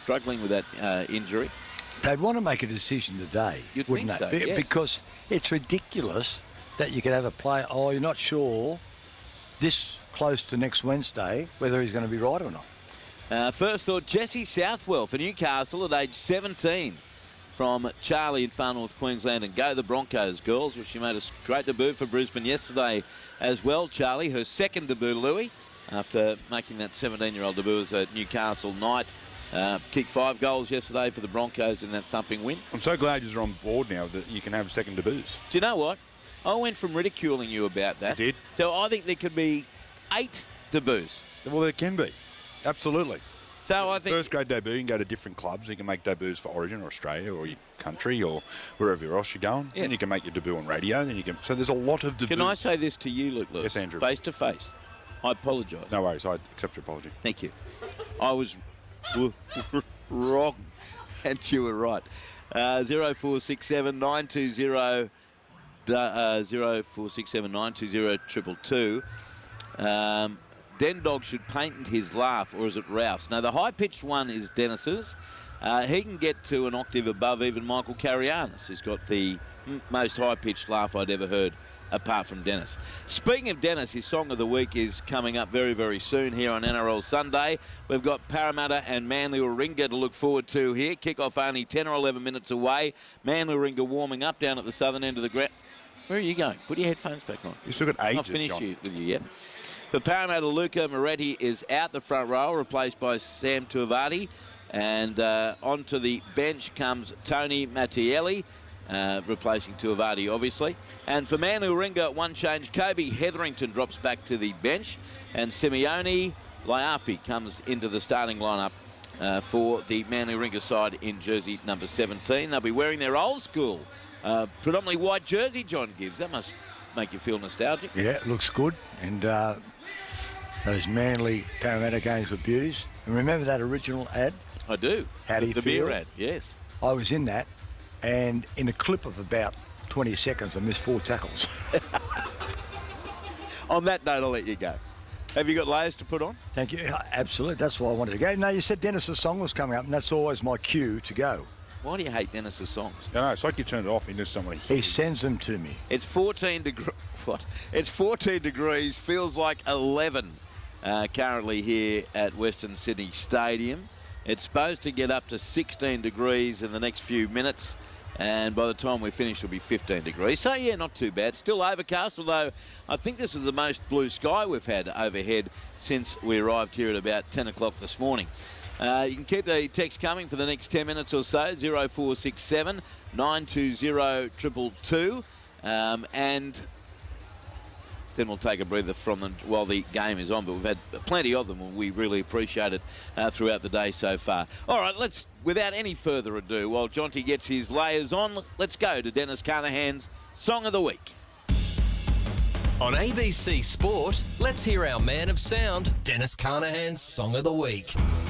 struggling with that injury. They'd want to make a decision today, You'd wouldn't think they? so, yes. Because it's ridiculous that you could have a player, you're not sure this close to next Wednesday whether he's going to be right or not. First thought, Jesse Southwell for Newcastle at age 17 from Charlie in Far North Queensland. And go the Broncos, girls. Well, she made a great debut for Brisbane yesterday as well, Charlie. Her second debut, Louis, after making that 17-year-old debut as a Newcastle Knight. Kicked 5 goals yesterday for the Broncos in that thumping win. I'm so glad you're on board now that you can have second debuts. Do you know what? I went from ridiculing you about that. You did? So I think there could be 8 debuts. Well, there can be. Absolutely. So I think... First grade debut, you can go to different clubs. You can make debuts for Origin or Australia or your country or wherever else you're going. Yeah. And you can make your debut on radio. Then you can. So there's a lot of debuts. Can I say this to you, Luke? Yes, Andrew. Face to face. I apologise. No worries. I accept your apology. Thank you. I was wrong, and you were right. 0467 920 0467 920 222. Den Dog should patent his laugh, or is it Rouse? Now, the high-pitched one is Dennis's. He can get to an octave above even Michael Carianis, who's got the most high-pitched laugh I'd ever heard, apart from Dennis. Speaking of Dennis, his Song of the Week is coming up very, very soon here on NRL Sunday. We've got Parramatta and Manly Warringah to look forward to here. Kick-off only 10 or 11 minutes away. Manly Warringah warming up down at the southern end of the ground. Where are you going? Put your headphones back on. You still got ages, I'll finish John. with you yet. For Parramatta, Luca Moretti is out the front row, replaced by Sam Tuivati. And onto the bench comes Tony Mattielli, replacing Tuivati, obviously. And for Manly Warringah, one change. Kobe Hetherington drops back to the bench. And Simeone Laiafi comes into the starting lineup for the Manly Warringah side in jersey number 17. They'll be wearing their old school, predominantly white jersey, John Gibbs. That must make you feel nostalgic. Yeah, it looks good. And those Manly Parramatta games were beauties. And remember that original ad? I do. How do you the feel? beer ad, yes. I was in that, and in a clip of about 20 seconds, I missed 4 tackles. On that note, I'll let you go. Have you got layers to put on? Thank you. Absolutely. That's why I wanted to go. No, you said Dennis's song was coming up, and that's always my cue to go. Why do you hate Dennis's songs? No, it's like you turned it off into somebody. He sends them to me. It's 14 degrees. What? It's 14 degrees. Feels like 11 currently here at Western Sydney Stadium. It's supposed to get up to 16 degrees in the next few minutes. And by the time we finish, it'll be 15 degrees. So, yeah, not too bad. Still overcast, although I think this is the most blue sky we've had overhead since we arrived here at about 10 o'clock this morning. You can keep the text coming for the next 10 minutes or so, 0467 920 222. And then we'll take a breather from them while the game is on. But we've had plenty of them, and we really appreciate it throughout the day so far. All right, let's, without any further ado, while Jonty gets his layers on, let's go to Dennis Carnahan's Song of the Week. On ABC Sport, let's hear our man of sound, Dennis Carnahan's Song of the Week.